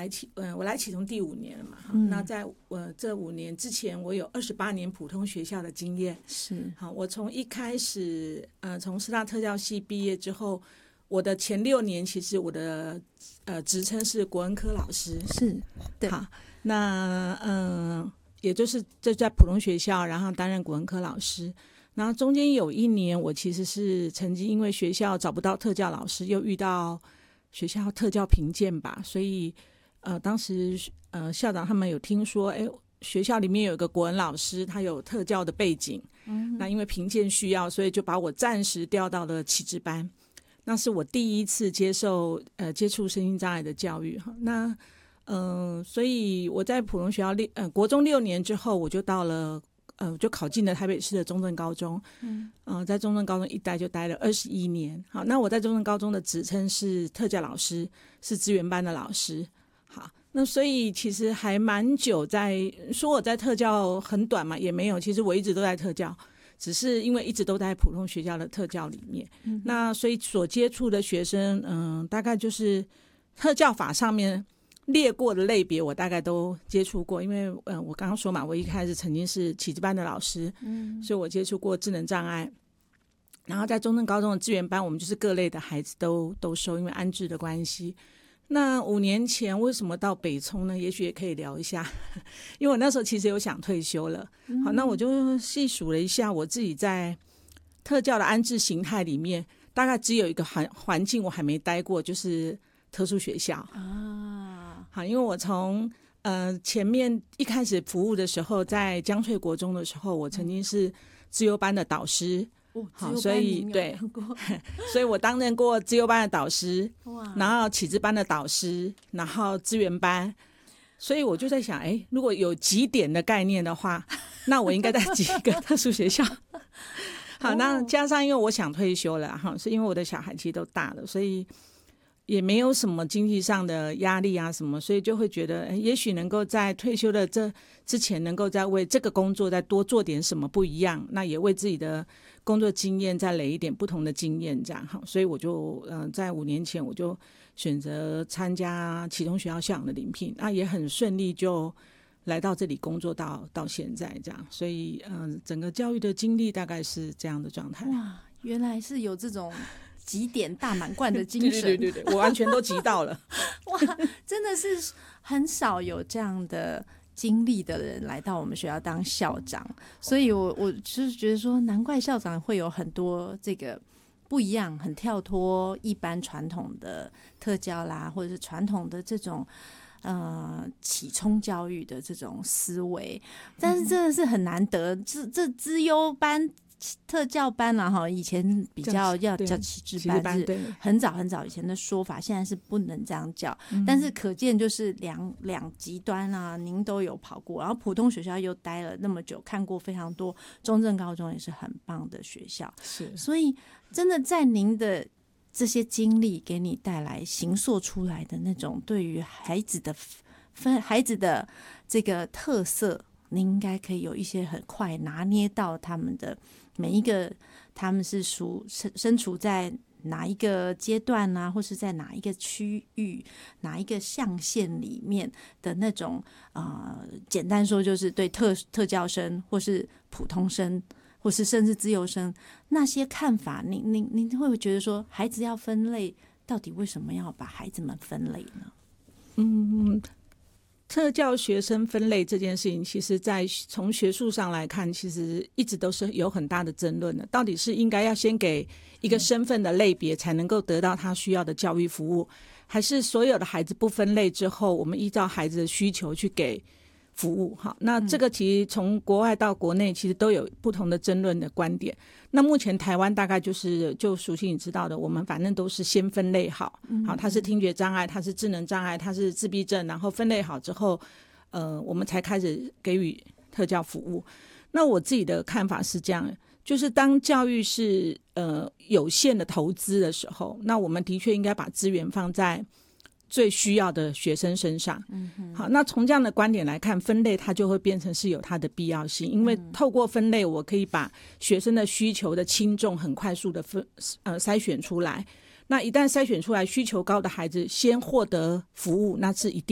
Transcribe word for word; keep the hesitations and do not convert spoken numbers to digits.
来启，呃，我来启聪第五年了嘛， 嗯、 那在呃这五年之前，我有二十八年普通学校的经验。 是， 好，我从一开始，呃，从师大特教系毕业之后，我的前六年其实我的呃职称是国文科老师。 是，对。 好，那嗯、呃，也就是这在普通学校，然后担任国文科老师。然后中间有一年，我其实是曾经因为学校找不到特教老师，又遇到学校特教评鉴吧，所以呃，当时呃校长他们有听说，哎，学校里面有一个国文老师，他有特教的背景，嗯，那因为评鉴需要，所以就把我暂时调到了启智班。那是我第一次接受呃接触身心障碍的教育哈。那嗯、呃，所以我在普通学校六呃国中六年之后，我就到了。呃，就考进了台北市的中正高中，嗯，呃，在中正高中一待就待了二十一年。好，那我在中正高中的职称是特教老师，是资源班的老师。好，那所以其实还蛮久在，在说我在特教很短嘛，也没有，其实我一直都在特教，只是因为一直都在普通学校的特教里面，嗯、那所以所接触的学生，嗯、呃，大概就是特教法上面列过的类别我大概都接触过，因为呃我刚刚说嘛，我一开始曾经是启智班的老师，嗯，所以我接触过智能障碍，然后在中正高中的资源班，我们就是各类的孩子都都收，因为安置的关系。那五年前为什么到北聪呢？也许也可以聊一下，因为我那时候其实有想退休了。好，那我就细数了一下我自己在特教的安置形态里面，大概只有一个环环境我还没待过，就是特殊学校啊。好，因为我从呃前面一开始服务的时候，在江翠国中的时候，我曾经是资优班的导师。 哦、 好，所以对，所以我担任过资优班的导师，然后启智班的导师，然后资源班。所以我就在想，哎，如果有几点的概念的话，那我应该在几个特殊学校。好，那加上因为我想退休了哈，是因为我的小孩其实都大了，所以也没有什么经济上的压力啊什么，所以就会觉得，也许能够在退休的这之前，能够再为这个工作再多做点什么不一样，那也为自己的工作经验再累一点不同的经验，这样哈。所以我就呃在五年前我就选择参加启聪学校校长的遴聘，那也很顺利就来到这里工作到到现在这样，所以嗯、呃，整个教育的经历大概是这样的状态。 哇，原来是有这种集点大满贯的精神。 对对对对，我完全都集到了。 哇，真的是很少有这样的经历的人来到我们学校当校长，所以我我就是觉得说，难怪校长会有很多这个不一样，很跳脱一般传统的特教啦，或者是传统的这种呃启聪教育的这种思维，但是真的是很难得，这这资优班。特教班啦、啊、以前比较要叫启智班，是很早很早以前的说法，现在是不能这样叫、嗯、但是可见就是两两极端啊，您都有跑过，然后普通学校又待了那么久，看过非常多，中正高中也是很棒的学校， 是， 所以真的在您的这些经历给你带来形塑出来的那种对于孩子的分孩子的这个特色，您应该可以有一些很快拿捏到他们的每一个，他们是属身身处在哪一个阶段啊，或是在哪一个区域、哪一个象限里面的那种呃，简单说就是对特特教生或是普通生，或是甚至自由生那些看法，您您您会不会觉得说，孩子要分类，到底为什么要把孩子们分类呢？ 嗯。特教学生分类这件事情，其实在从学术上来看，其实一直都是有很大的争论的。到底是应该要先给一个身份的类别，才能够得到他需要的教育服务，还是所有的孩子不分类之后，我们依照孩子的需求去给服务？好，那这个其实从国外到国内，其实都有不同的争论的观点。那目前台湾大概就是就熟悉你知道的，我们反正都是先分类好，好，他是听觉障碍，他是智能障碍，他是自闭症，然后分类好之后，呃，我们才开始给予特教服务。那我自己的看法是这样，就是当教育是呃有限的投资的时候，那我们的确应该把资源放在最需要的学生身上。嗯、好，那从这样的观点来看，分类它就会变成是有它的必要性，因为透过分类，我可以把学生的需求的轻重很快速的分呃筛选出来。那一旦筛选出来需求高的孩子先获得服务，那是一定